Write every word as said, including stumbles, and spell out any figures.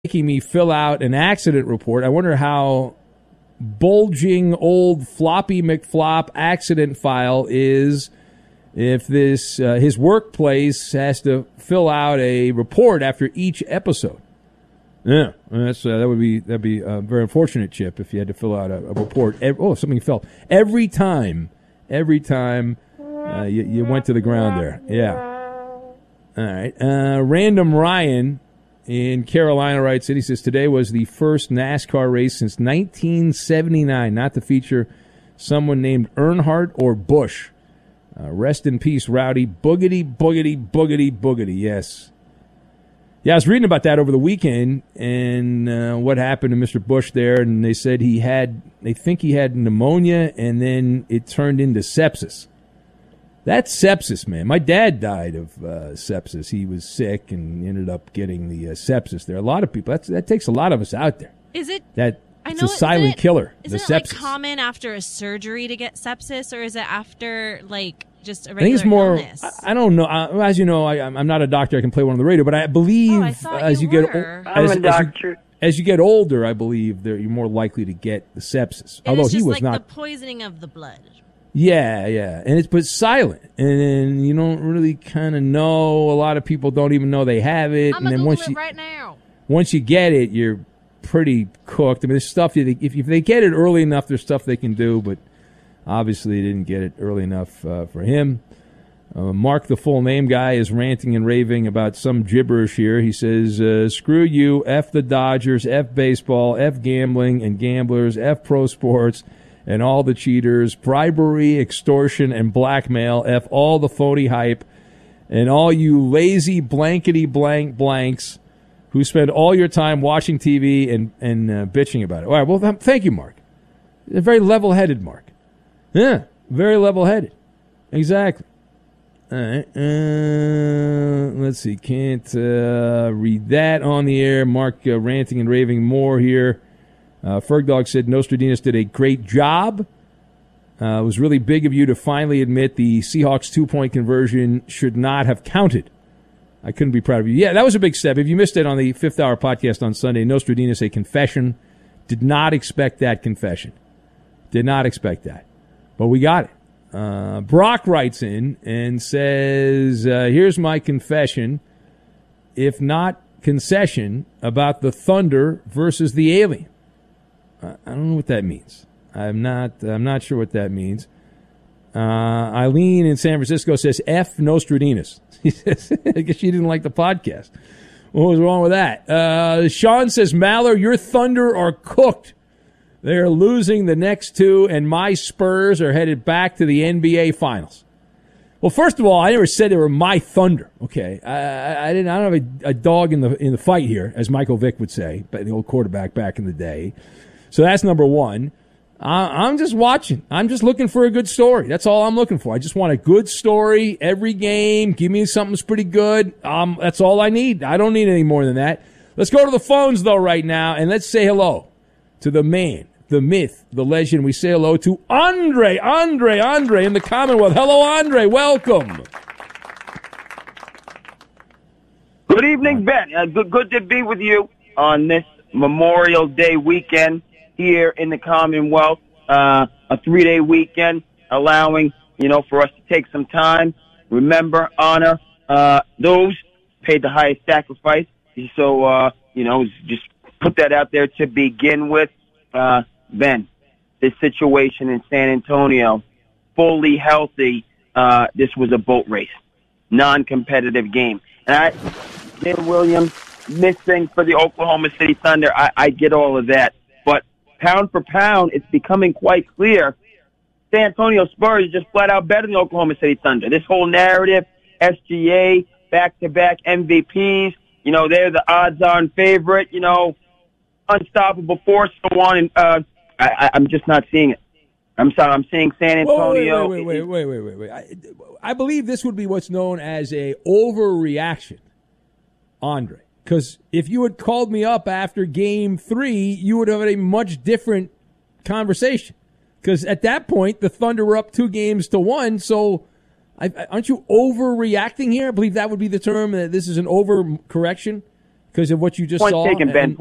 making me fill out an accident report. I wonder how bulging old floppy McFlop accident file is if this uh, his workplace has to fill out a report after each episode. Yeah, that's uh, that would be that'd be a very unfortunate, Chip, if you had to fill out a, a report. Every, oh, something fell every time. Every time uh, you, you went to the ground there. Yeah. All right. Uh, Random Ryan in Carolina writes in, he says, today was the first NASCAR race since nineteen seventy-nine, not to feature someone named Earnhardt or Bush. Uh, rest in peace, Rowdy. Boogity, boogity, boogity, boogity. Yes. Yeah, I was reading about that over the weekend and uh, what happened to Mister Bush there, and they said he had, they think he had pneumonia, and then it turned into sepsis. That's sepsis, man. My dad died of uh, sepsis. He was sick and ended up getting the uh, sepsis there. A lot of people, that's, that takes a lot of us out there. Is it? That, I it's know, a silent it, killer, isn't the it sepsis. Like common after a surgery to get sepsis, or is it after like just a regular I think it's more, illness? I, I don't know. I, as you know, I, I'm not a doctor. I can play one on the radio, but I believe oh, I thought as you, you, were. get o- I'm as, a as, doctor. you, as you get older, I believe that you're more likely to get the sepsis. It Although was he just was like not. the poisoning of the blood. Yeah, yeah, and it's but silent, and then you don't really kind of know. A lot of people don't even know they have it, I'm and then Google once it you right now. once you get it, you're pretty cooked. I mean, there's stuff that if if they get it early enough, there's stuff they can do, but obviously they didn't get it early enough uh, for him. Uh, Mark, the full name guy, is ranting and raving about some gibberish here. He says, uh, screw you, F the Dodgers, F baseball, F gambling and gamblers, F pro sports, and all the cheaters, bribery, extortion, and blackmail, F all the phony hype, and all you lazy blankety blank blanks who spend all your time watching T V and, and uh, bitching about it. All right, well, th- thank you, Mark. A very level-headed Mark. Yeah, very level-headed. Exactly. All right. Uh, let's see. Can't uh, read that on the air. Mark uh, ranting and raving more here. Uh, Fergdog said Nostradamus did a great job. Uh, it was really big of you to finally admit the Seahawks two-point conversion should not have counted. I couldn't be proud of you. Yeah, that was a big step. If you missed it on the fifth hour podcast on Sunday, Nostradamus, a confession. Did not expect that confession. Did not expect that. But we got it. Uh, Brock writes in and says, uh, here's my confession, if not concession, about the Thunder versus the Alien. Uh, I don't know what that means. I'm not I'm not sure what that means. Uh, Eileen in San Francisco says, F Nostradamus. He says, I guess she didn't like the podcast. What was wrong with that? Uh, Sean says, Maller, your Thunder are cooked. They're losing the next two, and my Spurs are headed back to the N B A Finals. Well, first of all, I never said they were my Thunder. Okay, I, I, I didn't. I don't have a, a dog in the in the fight here, as Michael Vick would say, but the old quarterback back in the day. So that's number one. I, I'm just watching. I'm just looking for a good story. That's all I'm looking for. I just want a good story every game. Give me something that's pretty good. Um, that's all I need. I don't need any more than that. Let's go to the phones though right now, and let's say hello to the man, the myth, the legend. We say hello to Andre, Andre, Andre in the Commonwealth. Hello, Andre. Welcome. Good evening, Ben. Uh, good, good to be with you on this Memorial Day weekend here in the Commonwealth. Uh, a three-day weekend allowing, you know, for us to take some time, remember, honor uh, those paid the highest sacrifice. So, uh, you know, just put that out there to begin with. Uh, Ben, this situation in San Antonio, fully healthy, uh, this was a boat race, non-competitive game. And I, Jim Williams missing for the Oklahoma City Thunder, I, I get all of that. But pound for pound, it's becoming quite clear San Antonio Spurs are just flat out better than the Oklahoma City Thunder. This whole narrative, S G A, back-to-back M V Ps, you know, they're the odds-on favorite, you know, unstoppable force, so on, and uh, I, I'm just not seeing it. I'm sorry, I'm seeing San Antonio. Wait, wait, wait, wait, wait, wait, wait. I, I believe this would be what's known as a overreaction, Andre. Because if you had called me up after game three, you would have had a much different conversation. Because at that point, the Thunder were up two games to one, so I, aren't you overreacting here? I believe that would be the term, that this is an overcorrection. because of what you just Point saw? taken, Ben. And-